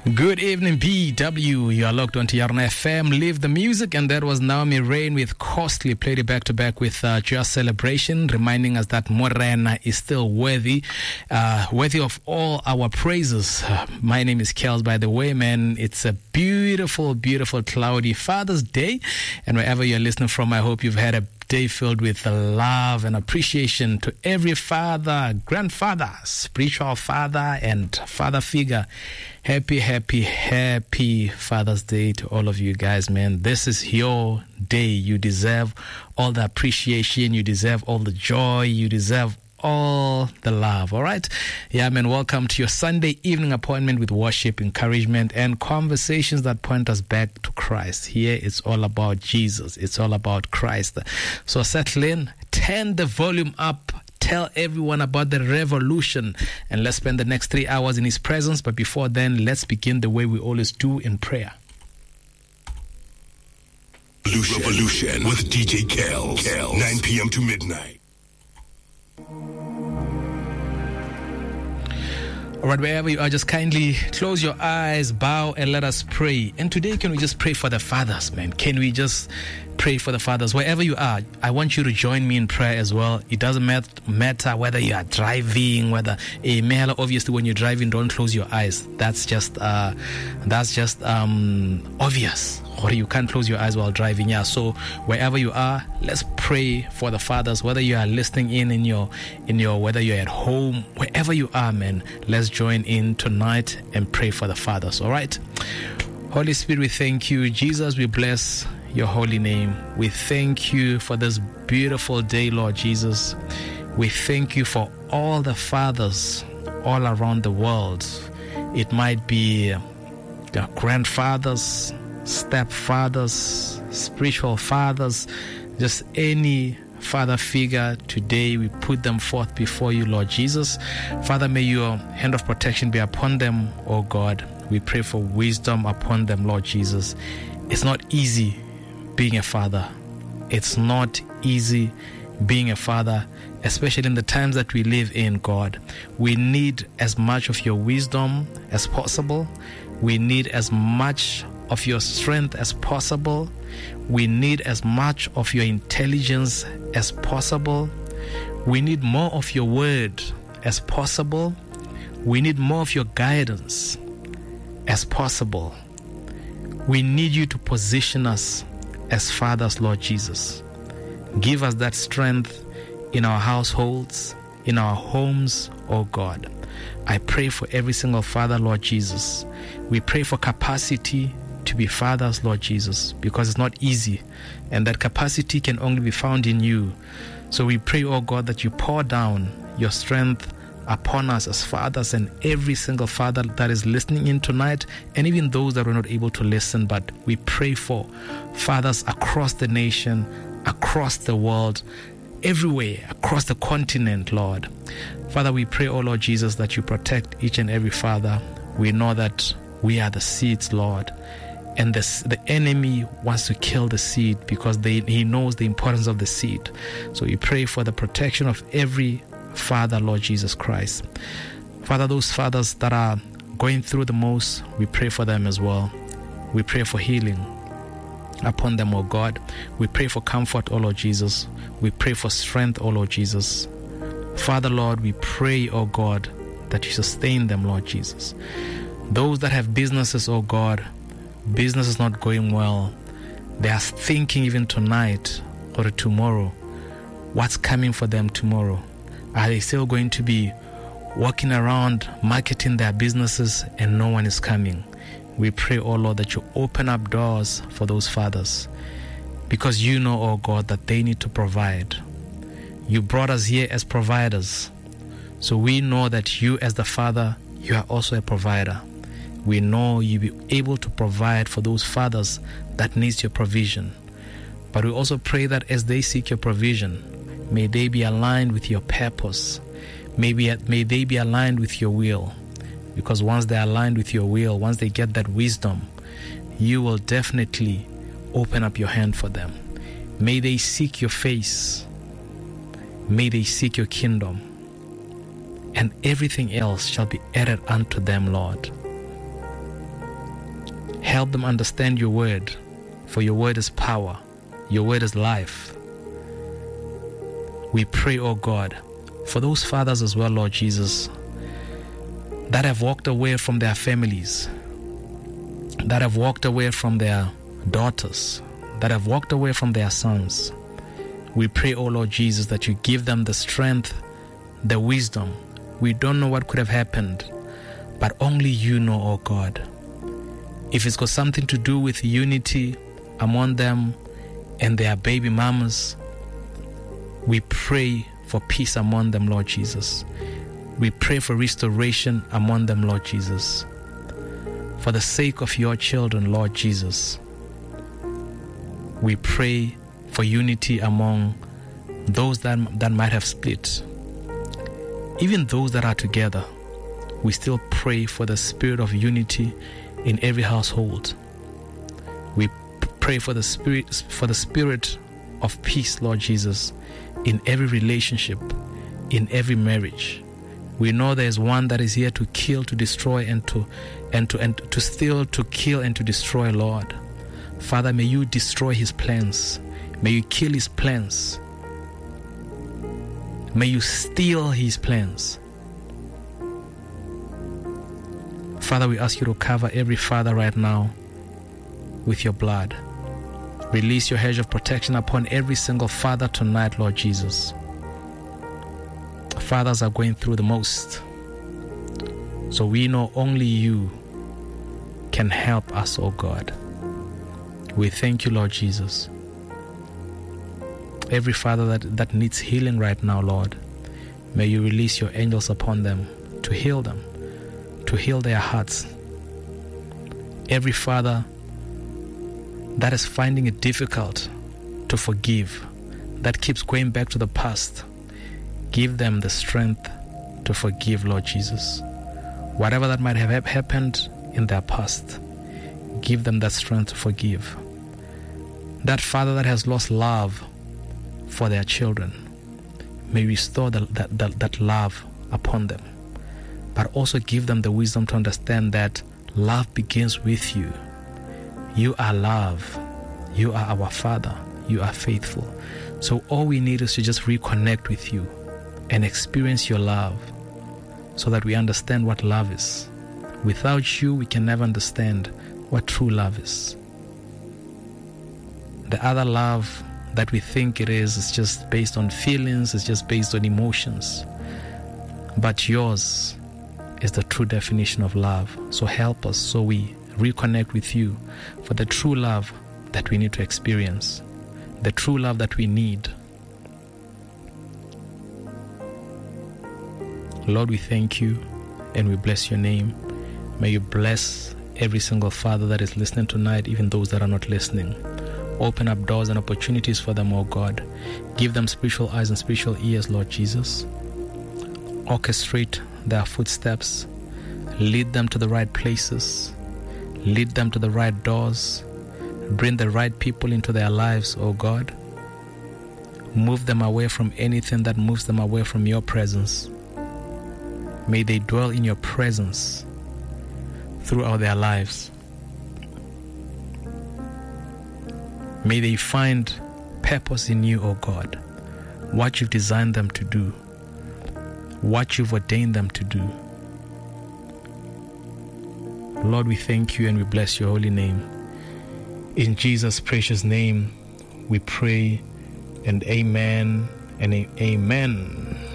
Good evening, BW. You are locked onto Yarna FM. Live the music, and that was Naomi Rain with Costly. Played it back to back with Just Celebration, reminding us that Morena is still worthy of all our praises. My name is Kels, by the way, man. It's a beautiful, beautiful, cloudy Father's Day, and wherever you're listening from, I hope you've had a day filled with love and appreciation to every father, grandfather, spiritual father, and father figure. Happy, happy, happy Father's Day to all of you guys, man. This is your day. You deserve all the appreciation. You deserve all the joy. You deserve all the love. All right? Yeah, man, welcome to your Sunday evening appointment with worship, encouragement, and conversations that point us back to Christ. Here, it's all about Jesus. It's all about Christ. So settle in, turn the volume up, tell everyone about the revolution, and let's spend the next 3 hours in His presence. But before then, let's begin the way we always do, in prayer. Revolution with DJ Kels, 9 p.m. to midnight. All right, wherever you are, just kindly close your eyes, bow, and let us pray. And today, can we just pray for the fathers, man? Can we just pray for the fathers? Wherever you are, I want you to join me in prayer as well. It doesn't matter whether you are driving, whether a male, obviously when you're driving, don't close your eyes. That's just obvious. Or you can't close your eyes while driving. Yeah. So wherever you are, let's pray for the fathers. Whether you are listening in your whether you're at home, wherever you are, man, let's join in tonight and pray for the fathers. All right. Holy Spirit, we thank you. Jesus, we bless your holy name. We thank you for this beautiful day, Lord Jesus. We thank you for all the fathers all around the world. It might be grandfathers, stepfathers, spiritual fathers, just any father figure. Today we put them forth before you, Lord Jesus. Father, may your hand of protection be upon them, oh God. We pray for wisdom upon them, Lord Jesus. It's not easy being a father. It's not easy being a father, especially in the times that we live in, God. We need as much of your wisdom as possible. We need as much of your strength as possible. We need as much of your intelligence as possible. We need more of your word as possible. We need more of your guidance as possible. We need you to position us as fathers, Lord Jesus. Give us that strength in our households, in our homes, oh God. I pray for every single father, Lord Jesus. We pray for capacity to be fathers, Lord Jesus, because it's not easy, and that capacity can only be found in you. So we pray, oh God, that you pour down your strength upon us as fathers, and every single father that is listening in tonight, and even those that were not able to listen. But we pray for fathers across the nation, across the world, everywhere, across the continent, Lord. Father, we pray, oh Lord Jesus, that you protect each and every father. We know that we are the seeds, Lord, and the enemy wants to kill the seed because he knows the importance of the seed. So we pray for the protection of every father, Lord Jesus Christ. Father, those fathers that are going through the most, we pray for them as well. We pray for healing upon them, oh God. We pray for comfort, oh Lord Jesus. We pray for strength, oh Lord Jesus. Father, Lord, we pray, oh God, that you sustain them, Lord Jesus. Those that have businesses, oh God, business is not going well. They are thinking even tonight or tomorrow, what's coming for them tomorrow? Are they still going to be walking around marketing their businesses and no one is coming? We pray, oh Lord, that you open up doors for those fathers, because you know, oh God, that they need to provide. You brought us here as providers, so we know that you as the father, you are also a provider. We know you'll be able to provide for those fathers that needs your provision. But we also pray that as they seek your provision, may they be aligned with your purpose. May they be aligned with your will. Because once they're aligned with your will, once they get that wisdom, you will definitely open up your hand for them. May they seek your face. May they seek your kingdom. And everything else shall be added unto them, Lord. Help them understand your word, for your word is power. Your word is life. We pray, oh God, for those fathers as well, Lord Jesus, that have walked away from their families, that have walked away from their daughters, that have walked away from their sons. We pray, oh Lord Jesus, that you give them the strength, the wisdom. We don't know what could have happened, but only you know, oh God. If it's got something to do with unity among them and their baby mamas, we pray for peace among them, Lord Jesus. We pray for restoration among them, Lord Jesus. For the sake of your children, Lord Jesus, we pray for unity among those that might have split. Even those that are together, we still pray for the spirit of unity in every household. We pray for the spirit of peace, Lord Jesus, in every relationship, in every marriage. We know there is one that is here to kill, to destroy, and to steal, to kill, and to destroy, Lord. Father, may you destroy his plans. May you kill his plans. May you steal his plans. Father, we ask you to cover every father right now with your blood. Release your hedge of protection upon every single father tonight, Lord Jesus. Fathers are going through the most, so we know only you can help us, oh God. We thank you, Lord Jesus. Every father that needs healing right now, Lord, may you release your angels upon them, to heal their hearts. Every father that is finding it difficult to forgive, that keeps going back to the past, give them the strength to forgive, Lord Jesus. Whatever that might have happened in their past, give them that strength to forgive. That father that has lost love for their children, may restore that love upon them, but also give them the wisdom to understand that love begins with you. You are love. You are our Father. You are faithful. So all we need is to just reconnect with you and experience your love, so that we understand what love is. Without you, we can never understand what true love is. The other love that we think it is just based on feelings, it's just based on emotions. But yours is the true definition of love. So help us so we reconnect with you for the true love that we need to experience, the true love that we need. Lord, we thank you and we bless your name. May you bless every single father that is listening tonight, even those that are not listening. Open up doors and opportunities for them, oh God. Give them spiritual eyes and spiritual ears, Lord Jesus. Orchestrate their footsteps. Lead them to the right places. Lead them to the right doors. Bring the right people into their lives, oh God. Move them away from anything that moves them away from your presence. May they dwell in your presence throughout their lives. May they find purpose in you, O God, what you've designed them to do, what you've ordained them to do. Lord, we thank you and we bless your holy name. In Jesus' precious name, we pray, and amen and amen.